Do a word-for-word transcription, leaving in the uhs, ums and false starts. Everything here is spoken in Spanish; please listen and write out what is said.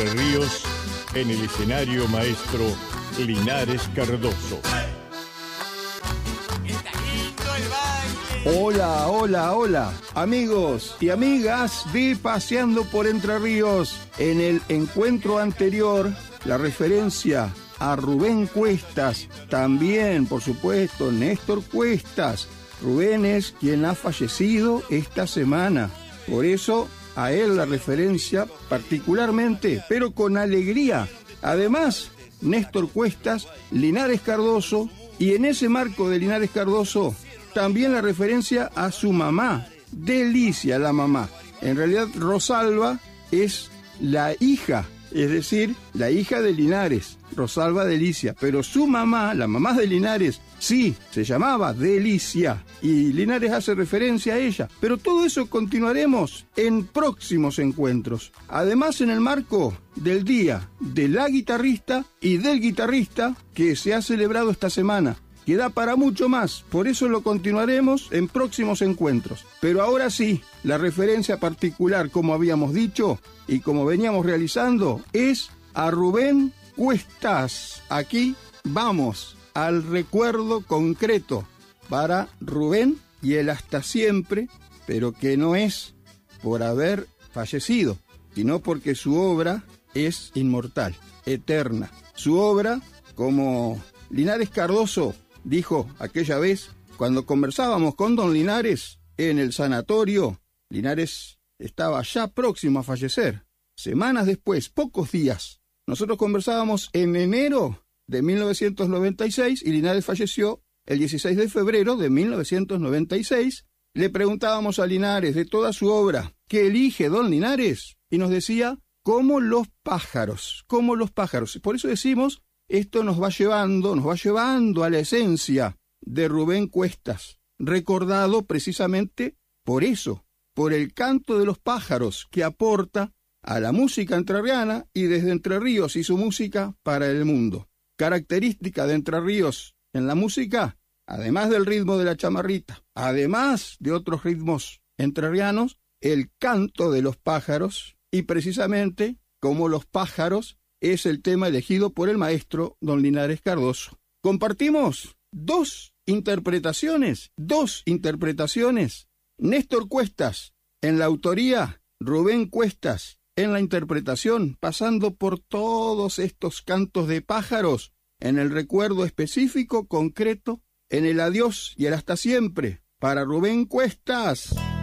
Ríos, en el escenario maestro Linares Cardoso. Hola, hola, hola, amigos y amigas de Paseando por Entre Ríos. En el encuentro anterior, la referencia a Rubén Cuestas, también, por supuesto, Néstor Cuestas. Rubén es quien ha fallecido esta semana, por eso a él la referencia particularmente, pero con alegría. Además, Néstor Cuestas, Linares Cardoso, y en ese marco de Linares Cardoso, también la referencia a su mamá, Delicia, la mamá. En realidad, Rosalba es la hija, es decir, la hija de Linares, Rosalba Delicia. Pero su mamá, la mamá de Linares, sí, se llamaba Delicia. Y Linares hace referencia a ella. Pero todo eso continuaremos en próximos encuentros. Además, en el marco del Día de la Guitarrista y del Guitarrista que se ha celebrado esta semana, que da para mucho más, por eso lo continuaremos en próximos encuentros. Pero ahora sí, la referencia particular, como habíamos dicho y como veníamos realizando, es a Rubén Cuestas. Aquí vamos al recuerdo concreto para Rubén y el hasta siempre, pero que no es por haber fallecido, sino porque su obra es inmortal, eterna. Su obra, como Linares Cardoso dijo aquella vez, cuando conversábamos con don Linares en el sanatorio, Linares estaba ya próximo a fallecer. Semanas después, pocos días, nosotros conversábamos en enero de mil novecientos noventa y seis y Linares falleció el dieciséis de febrero de mil novecientos noventa y seis. Le preguntábamos a Linares de toda su obra, ¿qué elige don Linares? Y nos decía, como los pájaros, como los pájaros. Por eso decimos, esto nos va llevando, nos va llevando a la esencia de Rubén Cuestas, recordado precisamente por eso, por el canto de los pájaros que aporta a la música entrerriana y desde Entre Ríos y su música para el mundo. Característica de Entre Ríos en la música, además del ritmo de la chamarrita, además de otros ritmos entrerrianos, el canto de los pájaros, y precisamente como los pájaros es el tema elegido por el maestro don Linares Cardoso. Compartimos dos interpretaciones, dos interpretaciones. Néstor Cuestas en la autoría, Rubén Cuestas en la interpretación, pasando por todos estos cantos de pájaros, en el recuerdo específico, concreto, en el adiós y el hasta siempre, para Rubén Cuestas.